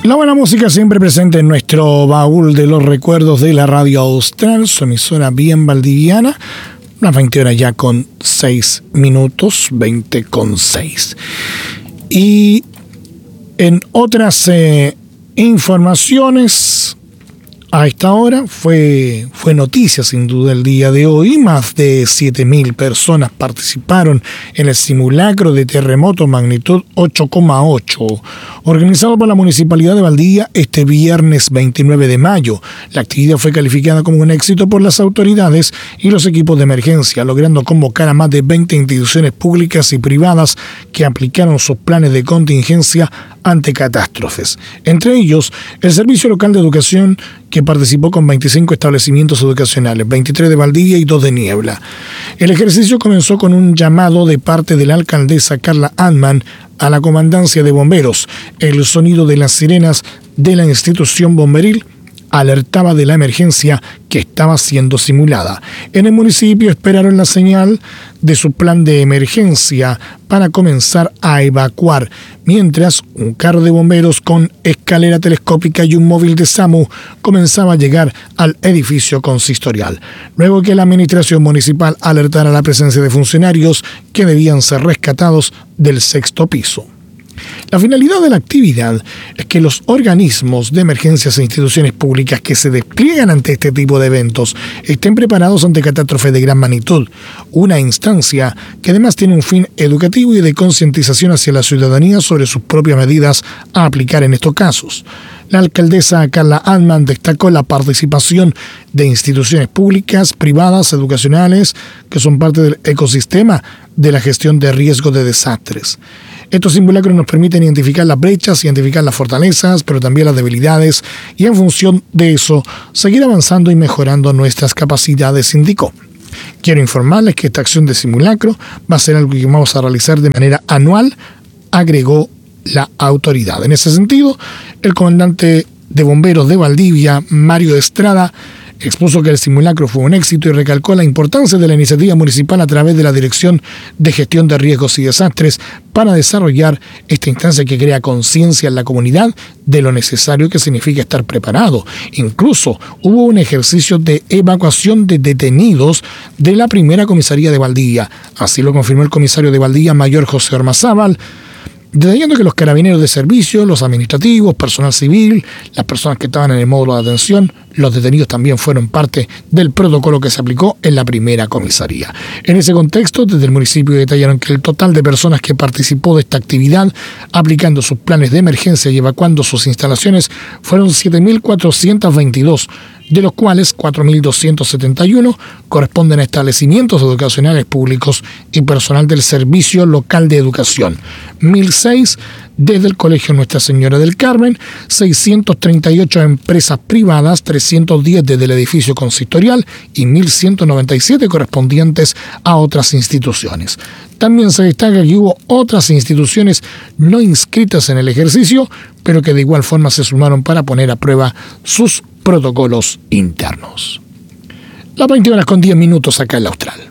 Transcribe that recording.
La buena música siempre presente en nuestro baúl de los recuerdos de la radio austral, su emisora bien valdiviana. Las 20 horas ya con 6 minutos, 20 con 6. Y en otras informaciones, a esta hora fue noticia sin duda el día de hoy. Más de 7.000 personas participaron en el simulacro de terremoto magnitud 8,8 organizado por la Municipalidad de Valdivia este viernes 29 de mayo. La actividad fue calificada como un éxito por las autoridades y los equipos de emergencia, logrando convocar a más de 20 instituciones públicas y privadas que aplicaron sus planes de contingencia ante catástrofes. Entre ellos, el Servicio Local de Educación, que participó con 25 establecimientos educacionales, 23 de Valdivia y 2 de Niebla. El ejercicio comenzó con un llamado de parte de la alcaldesa Carla Antman a la comandancia de bomberos. El sonido de las sirenas de la institución bomberil alertaba de la emergencia que estaba siendo simulada. En el municipio esperaron la señal de su plan de emergencia para comenzar a evacuar, mientras un carro de bomberos con escalera telescópica y un móvil de SAMU comenzaba a llegar al edificio consistorial, luego que la administración municipal alertara la presencia de funcionarios que debían ser rescatados del 6º piso. La finalidad de la actividad es que los organismos de emergencias e instituciones públicas que se despliegan ante este tipo de eventos estén preparados ante catástrofes de gran magnitud, una instancia que además tiene un fin educativo y de concientización hacia la ciudadanía sobre sus propias medidas a aplicar en estos casos. La alcaldesa Carla Antman destacó la participación de instituciones públicas, privadas, educacionales, que son parte del ecosistema de la gestión de riesgo de desastres. Estos simulacros nos permiten identificar las brechas, identificar las fortalezas, pero también las debilidades, y en función de eso, seguir avanzando y mejorando nuestras capacidades, indicó. Quiero informarles que esta acción de simulacro va a ser algo que vamos a realizar de manera anual, agregó la autoridad. En ese sentido, el comandante de bomberos de Valdivia, Mario Estrada, expuso que el simulacro fue un éxito y recalcó la importancia de la iniciativa municipal a través de la Dirección de Gestión de Riesgos y Desastres para desarrollar esta instancia que crea conciencia en la comunidad de lo necesario que significa estar preparado. Incluso hubo un ejercicio de evacuación de detenidos de la primera comisaría de Valdivia. Así lo confirmó el comisario de Valdivia, mayor José Ormazábal, detallando que los carabineros de servicio, los administrativos, personal civil, las personas que estaban en el módulo de atención, los detenidos también fueron parte del protocolo que se aplicó en la primera comisaría. En ese contexto, desde el municipio detallaron que el total de personas que participó de esta actividad, aplicando sus planes de emergencia y evacuando sus instalaciones, fueron 7.422, de los cuales 4.271 corresponden a establecimientos educacionales públicos y personal del Servicio Local de Educación, 1.006 desde el Colegio Nuestra Señora del Carmen, 638 empresas privadas, 310 desde el edificio consistorial y 1.197 correspondientes a otras instituciones. También se destaca que hubo otras instituciones no inscritas en el ejercicio, pero que de igual forma se sumaron para poner a prueba sus protocolos internos. Las 20 horas con 10 minutos acá en la Austral.